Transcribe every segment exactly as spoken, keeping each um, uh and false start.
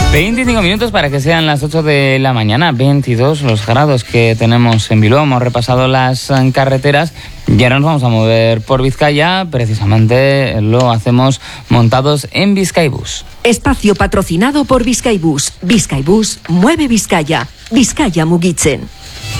veinticinco minutos para que sean las ocho de la mañana, veintidós los grados que tenemos en Bilbao. Hemos repasado las carreteras y ahora nos vamos a mover por Vizcaya. Precisamente lo hacemos montados en Bizkaibus. Espacio patrocinado por Bizkaibus. Bizkaibus mueve Vizcaya. Vizcaya mugitzen.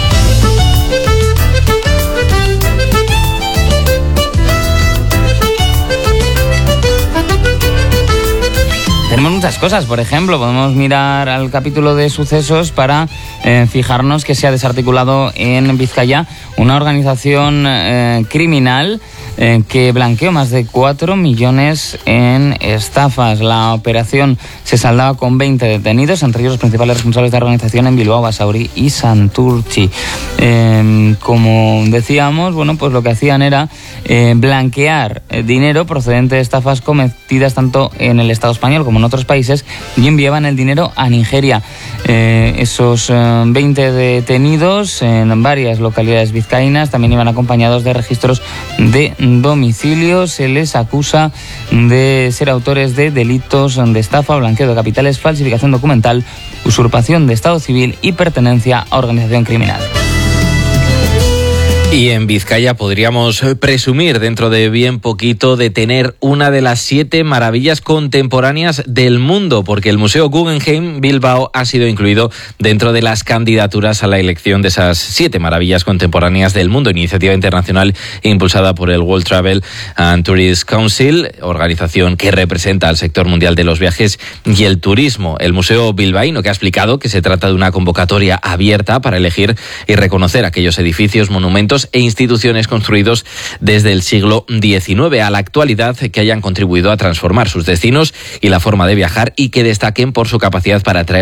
Tenemos muchas cosas, por ejemplo, podemos mirar al capítulo de sucesos para eh, fijarnos que se ha desarticulado en Vizcaya una organización eh, criminal eh, que blanqueó más de cuatro millones en estafas. La operación se saldaba con veinte detenidos, entre ellos los principales responsables de la organización en Bilbao, Basauri y Santurtzi. Eh, como decíamos, bueno, pues lo que hacían era eh, blanquear eh, dinero procedente de estafas cometidas tanto en el Estado español como en otros países y enviaban el dinero a Nigeria. Eh, esos eh, veinte detenidos en varias localidades vizcaínas también iban acompañados de registros de domicilio. Se les acusa de ser autores de delitos de estafa, blanqueo de capitales, falsificación documental, usurpación de estado civil y pertenencia a organización criminal. Y en Vizcaya podríamos presumir dentro de bien poquito de tener una de las siete maravillas contemporáneas del mundo, porque el Museo Guggenheim Bilbao ha sido incluido dentro de las candidaturas a la elección de esas siete maravillas contemporáneas del mundo, iniciativa internacional impulsada por el World Travel and Tourist Council, organización que representa al sector mundial de los viajes y el turismo. El Museo Bilbaíno, que ha explicado que se trata de una convocatoria abierta para elegir y reconocer aquellos edificios, monumentos e instituciones construidos desde el siglo diecinueve a la actualidad que hayan contribuido a transformar sus destinos y la forma de viajar y que destaquen por su capacidad para atraer